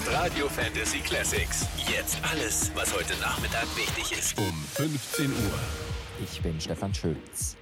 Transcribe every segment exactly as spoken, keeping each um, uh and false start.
Radio Fantasy Classics. Jetzt alles, was heute Nachmittag wichtig ist. Um fünfzehn Uhr. Ich bin Stefan Schulz.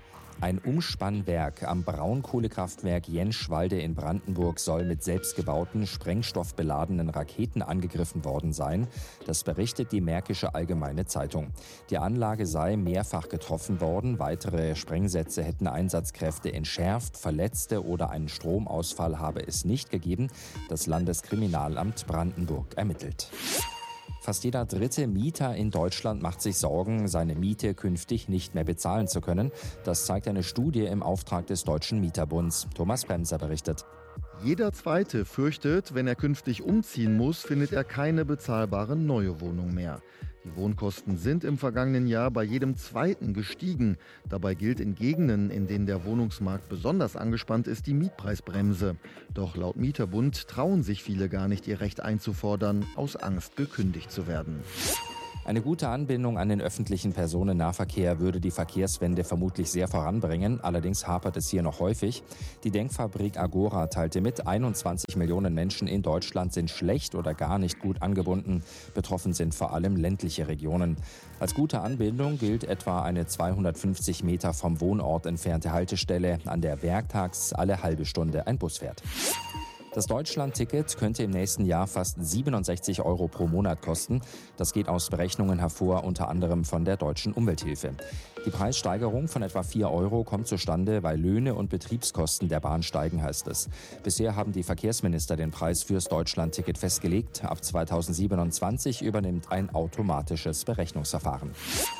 Ein Umspannwerk am Braunkohlekraftwerk Jentschwalde in Brandenburg soll mit selbstgebauten, sprengstoffbeladenen Raketen angegriffen worden sein. Das berichtet die Märkische Allgemeine Zeitung. Die Anlage sei mehrfach getroffen worden. Weitere Sprengsätze hätten Einsatzkräfte entschärft. Verletzte oder einen Stromausfall habe es nicht gegeben. Das Landeskriminalamt Brandenburg ermittelt. Fast jeder dritte Mieter in Deutschland macht sich Sorgen, seine Miete künftig nicht mehr bezahlen zu können. Das zeigt eine Studie im Auftrag des Deutschen Mieterbunds. Thomas Bremser berichtet. Jeder Zweite fürchtet, wenn er künftig umziehen muss, findet er keine bezahlbare neue Wohnung mehr. Die Wohnkosten sind im vergangenen Jahr bei jedem Zweiten gestiegen. Dabei gilt in Gegenden, in denen der Wohnungsmarkt besonders angespannt ist, die Mietpreisbremse. Doch laut Mieterbund trauen sich viele gar nicht, ihr Recht einzufordern, aus Angst gekündigt zu werden. Eine gute Anbindung an den öffentlichen Personennahverkehr würde die Verkehrswende vermutlich sehr voranbringen. Allerdings hapert es hier noch häufig. Die Denkfabrik Agora teilte mit, einundzwanzig Millionen Menschen in Deutschland sind schlecht oder gar nicht gut angebunden. Betroffen sind vor allem ländliche Regionen. Als gute Anbindung gilt etwa eine zweihundertfünfzig Meter vom Wohnort entfernte Haltestelle, an der werktags alle halbe Stunde ein Bus fährt. Das Deutschland-Ticket könnte im nächsten Jahr fast siebenundsechzig Euro pro Monat kosten. Das geht aus Berechnungen hervor, unter anderem von der Deutschen Umwelthilfe. Die Preissteigerung von etwa vier Euro kommt zustande, weil Löhne und Betriebskosten der Bahn steigen, heißt es. Bisher haben die Verkehrsminister den Preis fürs Deutschland-Ticket festgelegt. Ab zweitausendsiebenundzwanzig übernimmt ein automatisches Berechnungsverfahren.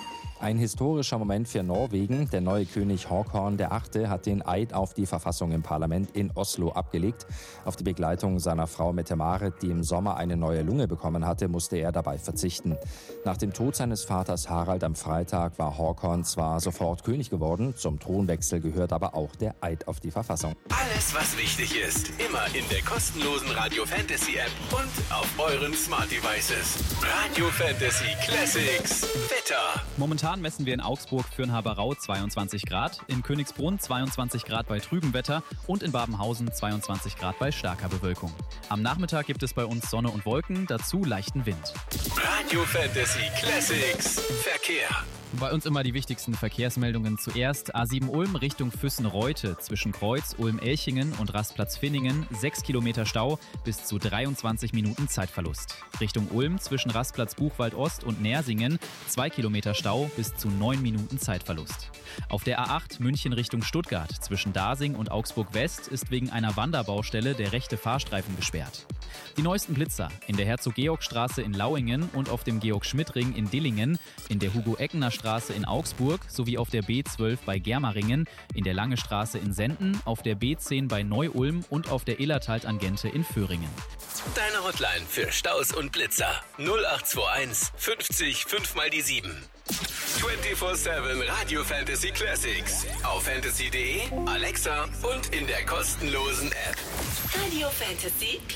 Ein historischer Moment für Norwegen. Der neue König Håkon der Achte hat den Eid auf die Verfassung im Parlament in Oslo abgelegt. Auf die Begleitung seiner Frau Mette-Marit, die im Sommer eine neue Lunge bekommen hatte, musste er dabei verzichten. Nach dem Tod seines Vaters Harald am Freitag war Håkon zwar sofort König geworden, zum Thronwechsel gehört aber auch der Eid auf die Verfassung. Alles, was wichtig ist, immer in der kostenlosen Radio Fantasy App und auf euren Smart Devices. Radio Fantasy Classics. Wetter. Momentan messen wir in Augsburg Fürnhaberau zweiundzwanzig Grad, in Königsbrunn zweiundzwanzig Grad bei trübem Wetter und in Babenhausen zweiundzwanzig Grad bei starker Bewölkung. Am Nachmittag gibt es bei uns Sonne und Wolken, dazu leichten Wind. Radio Fantasy Classics. Verkehr. Bei uns immer die wichtigsten Verkehrsmeldungen zuerst. A sieben Ulm Richtung Füssen-Reute zwischen Kreuz, Ulm-Elchingen und Rastplatz-Finningen. sechs Kilometer Stau bis zu dreiundzwanzig Minuten Zeitverlust. Richtung Ulm zwischen Rastplatz Buchwald-Ost und Nersingen. zwei Kilometer Stau bis zu neun Minuten Zeitverlust. Auf der A acht München Richtung Stuttgart zwischen Dasing und Augsburg-West ist wegen einer Wanderbaustelle der rechte Fahrstreifen gesperrt. Die neuesten Blitzer in der Herzog-Georg-Straße in Lauingen und auf dem Georg-Schmidt-Ring in Dillingen, in der Hugo-Eckener-Straße in Augsburg sowie auf der B zwölf bei Germeringen, in der Lange Straße in Senden, auf der B zehn bei Neu-Ulm und auf der Illertal-Tangente in Föhringen. Deine Hotline für Staus und Blitzer null acht zwei eins fünfzig fünf mal die sieben. vierundzwanzig sieben Radio Fantasy Classics auf fantasy punkt de, Alexa und in der kostenlosen App. Radio Fantasy